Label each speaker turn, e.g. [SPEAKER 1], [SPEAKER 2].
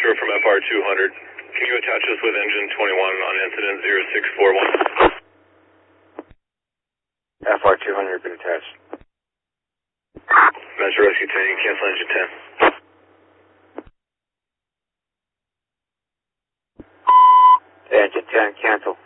[SPEAKER 1] transfer from FR200. Can you attach us with engine 21 on incident 0641?
[SPEAKER 2] FR200 been attached.
[SPEAKER 1] Master Rescue 10, cancel engine 10.
[SPEAKER 2] Engine 10, cancel.